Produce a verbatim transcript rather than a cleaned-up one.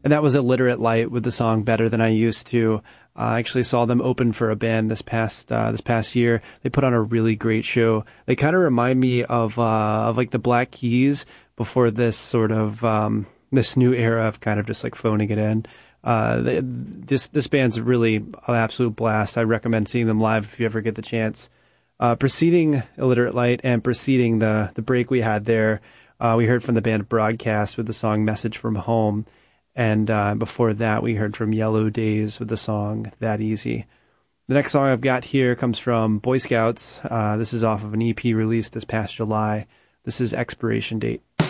And that was Illiterate Light with the song Better Than I Used To. Uh, I actually saw them open for a band this past uh, this past year. They put on a really great show. They kind of remind me of uh, of like the Black Keys before this sort of um, this new era of kind of just like phoning it in. Uh, they, this this band's really an absolute blast. I recommend seeing them live if you ever get the chance. Uh, preceding Illiterate Light and preceding the the break we had there, uh, we heard from the band Broadcast with the song Message from Home. And uh, before that, we heard from Yellow Days with the song That Easy. The next song I've got here comes from Boy Scouts. Uh, this is off of an E P released this past July. This is Expiration Date.